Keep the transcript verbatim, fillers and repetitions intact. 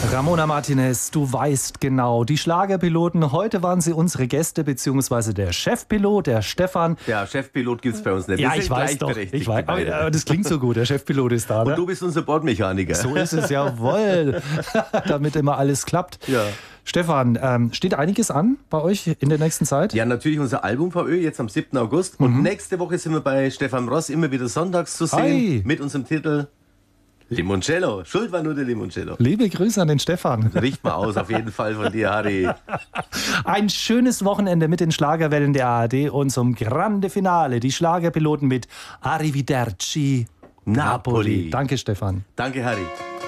Ramona Martinez, du weißt genau, die Schlagerpiloten, heute waren sie unsere Gäste, beziehungsweise der Chefpilot, der Stefan. Ja, Chefpilot gibt es bei uns nicht. Ja, Wir ich sind weiß doch, ich weiß, beide. aber das klingt so gut, der Chefpilot ist da, Und ne? du bist unser Bordmechaniker. So ist es, jawohl, damit immer alles klappt. Ja. Stefan, ähm, steht einiges an bei euch in der nächsten Zeit? Ja, natürlich unser Album V Ö, jetzt am siebten August. Und Mhm. nächste Woche sind wir bei Stefan Ross immer wieder sonntags zu sehen. Hi. Mit unserem Titel Limoncello. Schuld war nur der Limoncello. Liebe Grüße an den Stefan. Riecht mal aus, auf jeden Fall von dir, Harry. Ein schönes Wochenende mit den Schlagerwellen der A R D und zum Grande Finale die Schlagerpiloten mit Arrivederci Napoli. Napoli. Danke, Stefan. Danke, Harry.